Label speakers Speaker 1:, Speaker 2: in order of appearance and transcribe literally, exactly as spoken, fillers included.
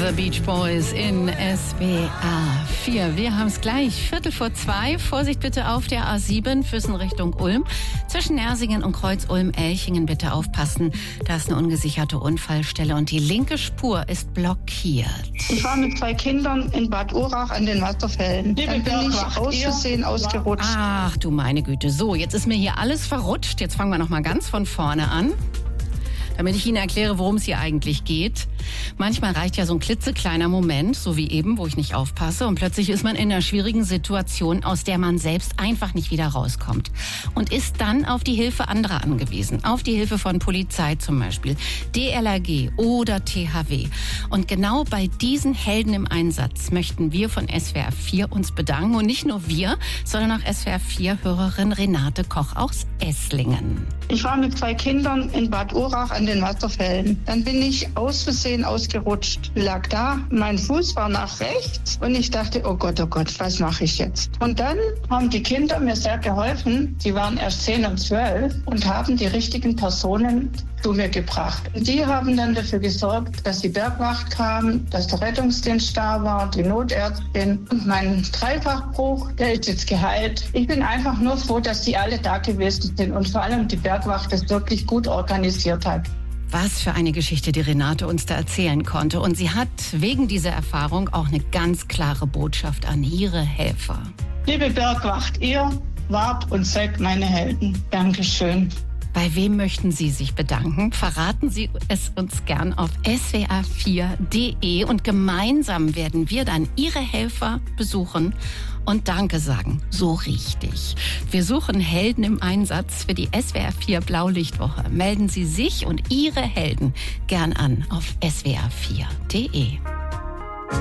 Speaker 1: The Beach Boys in S W R vier. Wir haben es gleich. Viertel vor zwei. Vorsicht bitte auf der A sieben, Füssen Richtung Ulm. Zwischen Nersingen und Kreuz-Ulm-Elchingen bitte aufpassen. Da ist eine ungesicherte Unfallstelle und die linke Spur ist blockiert.
Speaker 2: Ich war mit zwei Kindern in Bad Urach an den Wasserfällen. Dann bin ich aus Versehen ausgerutscht.
Speaker 1: Ach du meine Güte. So, jetzt ist mir hier alles verrutscht. Jetzt fangen wir noch mal ganz von vorne an, damit ich Ihnen erkläre, worum es hier eigentlich geht. Manchmal reicht ja so ein klitzekleiner Moment, so wie eben, wo ich nicht aufpasse, und plötzlich ist man in einer schwierigen Situation, aus der man selbst einfach nicht wieder rauskommt und ist dann auf die Hilfe anderer angewiesen, auf die Hilfe von Polizei zum Beispiel, D L R G oder T H W. Und genau bei diesen Helden im Einsatz möchten wir von S W R vier uns bedanken, und nicht nur wir, sondern auch S W R vier-Hörerin Renate Koch aus Esslingen.
Speaker 2: Ich war mit zwei Kindern in Bad Urach an den Wasserfällen. Dann bin ich aus Versehen ausgerutscht. Ich lag da, mein Fuß war nach rechts und ich dachte, oh Gott, oh Gott, was mache ich jetzt? Und dann haben die Kinder mir sehr geholfen. Sie waren erst zehn und zwölf und haben die richtigen Personen zu mir gebracht. Und die haben dann dafür gesorgt, dass die Bergwacht kam, dass der Rettungsdienst da war, die Notärztin. Und mein Dreifachbruch, der ist jetzt geheilt. Ich bin einfach nur froh, dass die alle da gewesen sind und vor allem die Bergwacht das wirklich gut organisiert hat.
Speaker 1: Was für eine Geschichte die Renate uns da erzählen konnte. Und sie hat wegen dieser Erfahrung auch eine ganz klare Botschaft an ihre Helfer.
Speaker 2: Liebe Bergwacht, ihr wart und seid meine Helden. Dankeschön.
Speaker 1: Bei wem möchten Sie sich bedanken? Verraten Sie es uns gern auf S W R vier punkt de und gemeinsam werden wir dann Ihre Helfer besuchen und Danke sagen. So richtig. Wir suchen Helden im Einsatz für die S W R vier Blaulichtwoche. Melden Sie sich und Ihre Helden gern an auf S W R vier punkt de.